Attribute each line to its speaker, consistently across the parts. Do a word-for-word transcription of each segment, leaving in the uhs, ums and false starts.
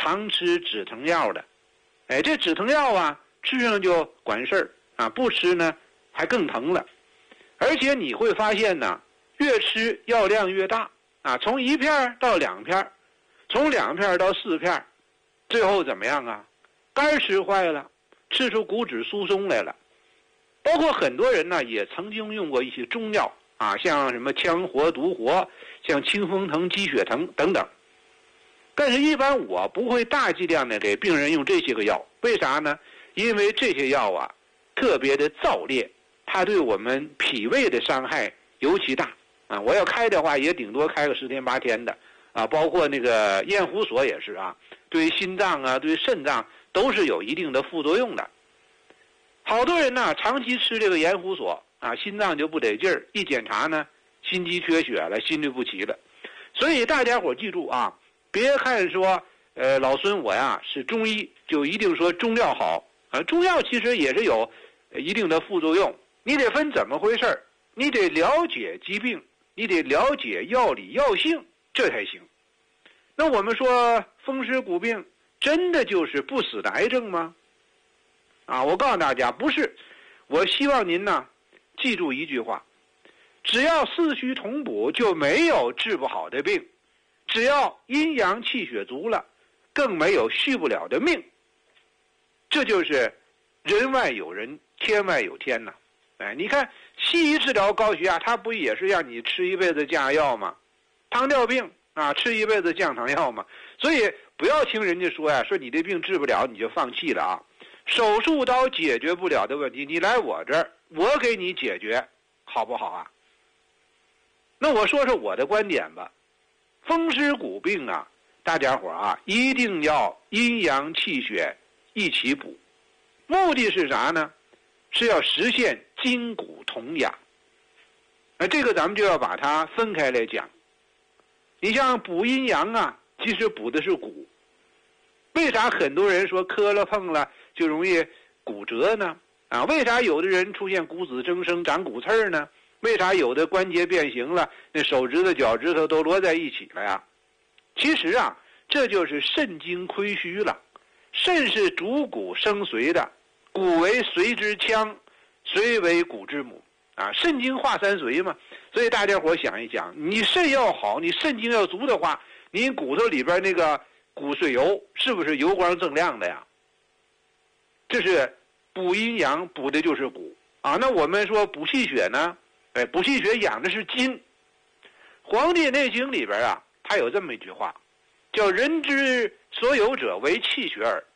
Speaker 1: 常吃止疼药的，哎，这止疼药啊，吃上就管事儿啊，不吃呢还更疼了。而且你会发现呢，越吃药量越大啊，从一片到两片，从两片到四片，最后怎么样啊？肝吃坏了，吃出骨质疏松来了。包括很多人呢，也曾经用过一些中药啊，像什么羌活、独活，像清风藤、鸡血藤等等。但是，一般我不会大剂量的给病人用这些个药，为啥呢？因为这些药啊，特别的燥烈，它对我们脾胃的伤害尤其大啊。我要开的话，也顶多开个十天八天的啊。包括那个燕胡索也是啊，对心脏啊、对肾脏都是有一定的副作用的。好多人呢，长期吃这个盐胡索啊，心脏就不得劲儿，一检查呢，心肌缺血了，心律不齐了。所以大家伙记住啊，别看说，呃，老孙我呀是中医，就一定说中药好啊。中药其实也是有一定的副作用，你得分怎么回事儿，你得了解疾病，你得了解药理药性，这才行。那我们说风湿骨病真的就是不死的癌症吗？啊，我告诉大家，不是。我希望您呢记住一句话，只要四虚同补，就没有治不好的病。只要阴阳气血足了，更没有续不了的命。这就是人外有人，天外有天呐。哎，你看西医治疗高血压，它不也是让你吃一辈子降压药吗？糖尿病啊，吃一辈子降糖药嘛。所以不要听人家说呀，说你这病治不了你就放弃了啊。手术刀解决不了的问题，你来我这儿，我给你解决，好不好啊？那我说说我的观点吧。风湿骨病啊，大家伙啊，一定要阴阳气血一起补。目的是啥呢？是要实现筋骨同养。那这个咱们就要把它分开来讲。你像补阴阳啊，其实补的是骨。为啥很多人说磕了碰了就容易骨折呢？啊，为啥有的人出现骨质增生、长骨刺儿呢？为啥有的关节变形了，那手指头、脚趾头都摞在一起了呀？其实啊，这就是肾精亏虚了。肾是主骨生髓的，骨为髓之腔，髓为骨之母啊。肾精化三髓嘛，所以大家伙想一想，你肾要好，你肾精要足的话，你骨头里边那个骨髓油是不是油光锃亮的呀？这是补阴阳，补的就是骨啊。那我们说补气血呢？哎，补气血养的是筋。《黄帝内经》里边啊，它有这么一句话，叫"人之所有者为气血耳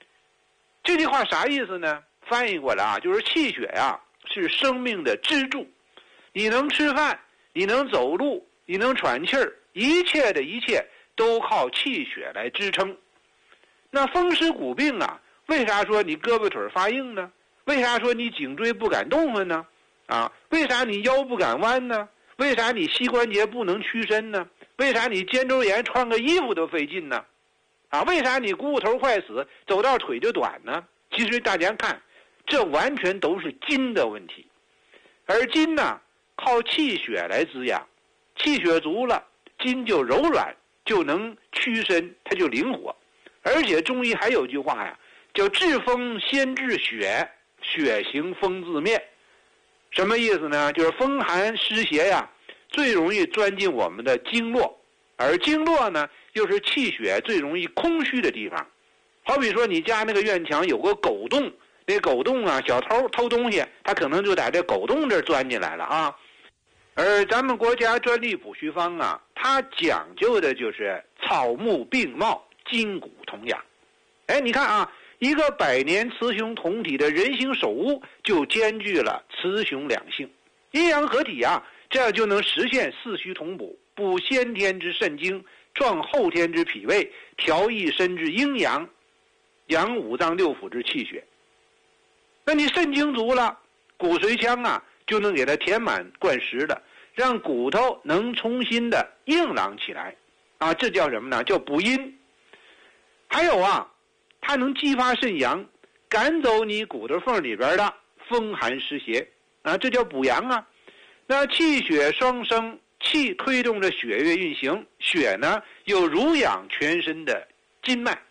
Speaker 1: "。这句话啥意思呢？翻译过来啊，就是气血呀、啊、是生命的支柱。你能吃饭，你能走路，你能喘气儿，一切的一切都靠气血来支撑。那风湿骨病啊，为啥说你胳膊腿发硬呢？为啥说你颈椎不敢动弹呢？啊，为啥你腰不敢弯呢？为啥你膝关节不能屈伸呢？为啥你肩周炎穿个衣服都费劲呢？啊，为啥你股骨头坏死，走道腿就短呢？其实大家看，这完全都是筋的问题。而筋呢，靠气血来滋养，气血足了，筋就柔软，就能屈伸，它就灵活。而且中医还有句话呀，叫治风先治血，血行风自灭。什么意思呢？就是风寒湿邪呀，最容易钻进我们的经络，而经络呢，又是气血最容易空虚的地方。好比说你家那个院墙有个狗洞，那狗洞啊，小偷偷东西，他可能就在这狗洞这儿钻进来了啊。而咱们国家专利补虚方啊，它讲究的就是草木并茂，筋骨同养。哎，你看啊，一个百年雌雄同体的人形手物，就兼具了雌雄两性，阴阳合体啊，这样就能实现四虚同补，补先天之肾精，壮后天之脾胃，调一身之阴阳，养五脏六腑之气血。那你肾精足了，骨髓腔啊就能给它填满灌实的，让骨头能重新的硬朗起来啊，这叫什么呢？叫补阴。还有啊，它能激发肾阳，赶走你骨头缝里边的风寒湿邪啊，这叫补阳啊。那气血双生，气推动着血液运行，血呢又濡养全身的筋脉